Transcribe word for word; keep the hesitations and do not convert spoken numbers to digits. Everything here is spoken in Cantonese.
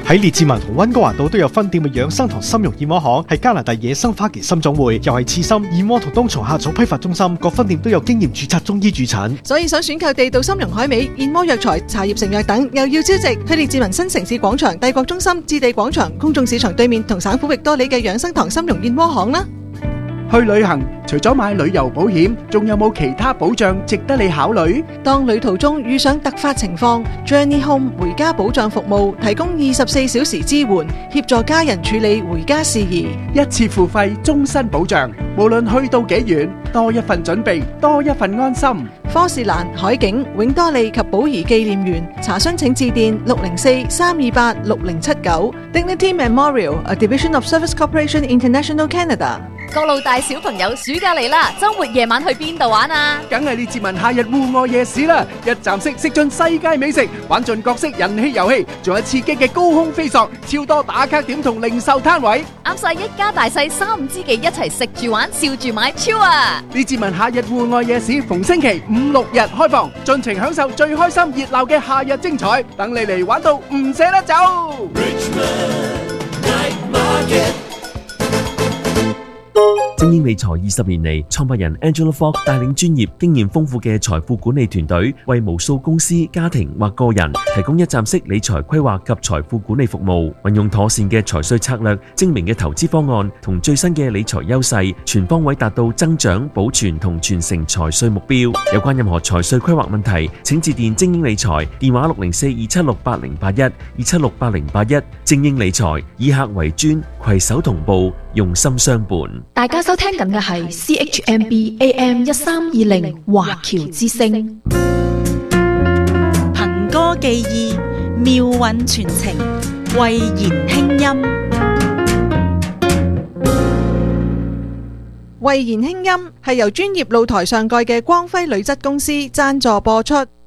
喺列治文同溫哥華島都有分店嘅養生堂參茸燕窩行，係加拿大野生花旗參總會，又係刺參、燕窩同冬蟲夏草批發中心，各分店都有經驗註冊中醫駐診。 所以想選購地道參茸海味、燕窩藥材、茶葉成藥等，又要超值，去列治文新城市廣場、帝國中心、置地廣場、公眾市場對面同省府域多里嘅養生堂參茸燕窩行啦。 去旅行除咗買旅遊保險，仲有冇其他保障值得你考慮？ 當旅途中遇上突發情況， Journey Home 回家保障服務提供二十四小時支援，協助家人處理回家事宜。 一次付費，終身保障，無論去到幾遠，多一份準備，多一份安心。 科士蘭、海景、永多利及寶儀紀念園，查詢請致電六零四三二八六零七九。Dignity Memorial, a division of Service Corporation International Canada。 各路大小朋友，暑假嚟啦！周末夜晚去邊度玩啊？ 梗係列治文夏日戶外夜市啦！一站式食盡世界美食，玩盡各式人氣遊戲，仲有刺激嘅高空飛索，超多打卡點同零售攤位， 啱晒一家大細三五知己一齊食住玩，笑住買，超啊！ 列治文夏日戶外夜市逢星期五六日開放，盡情享受最開心熱鬧嘅夏日精彩，等你嚟玩到唔捨得走。 精英理財二十年嚟，創辦人 Angela Fogg 帶領專業、經驗豐富嘅財富管理團隊，為無數公司、家庭或個人提供一站式理財規劃及財富管理服務。運用妥善嘅財稅策略、精明嘅投資方案同最新嘅理財優勢，全方位達到增長、保存同傳承財稅目標。有關任何財稅規劃問題，請致電精英理財，電話六零四二七六八零八一二七六八零八一。精英理財以客為專，攜手同步，用心相伴。 大家收聽緊嘅係 C H M B A M 一三二零華僑之聲， 憑歌寄意，妙韻傳情，慧言輕音。 慧言輕音係由專業露台上蓋嘅光輝鋁質公司贊助播出。